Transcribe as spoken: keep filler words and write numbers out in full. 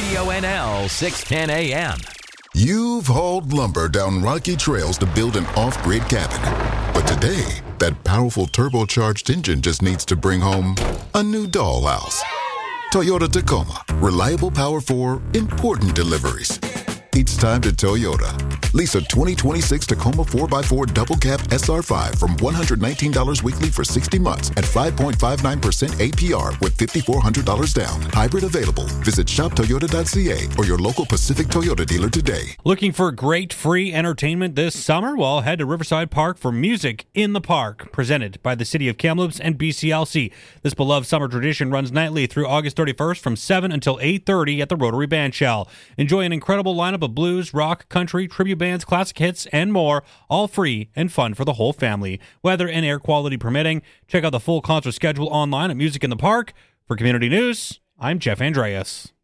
W O N L six ten A M. You've hauled lumber down rocky trails to build an off-grid cabin. But today, that powerful turbocharged engine just needs to bring home a new dollhouse. Toyota Tacoma. Reliable power for important deliveries. It's time to Toyota. Lease a twenty twenty-six Tacoma four by four Double Cab S R five from one hundred nineteen dollars weekly for sixty months at five point five nine percent A P R with five thousand four hundred dollars down. Hybrid available. Visit shop toyota dot c a or your local Pacific Toyota dealer today. Looking for great free entertainment this summer? Well, head to Riverside Park for Music in the Park, presented by the City of Kamloops and B C L C. This beloved summer tradition runs nightly through August thirty-first from seven until eight thirty at the Rotary Bandshell. Enjoy an incredible lineup of blues, rock, country, tribute bands, classic hits, and more, all free and fun for the whole family. Weather and air quality permitting, check out the full concert schedule online at Music in the Park. For Community News, I'm Jeff Andreas.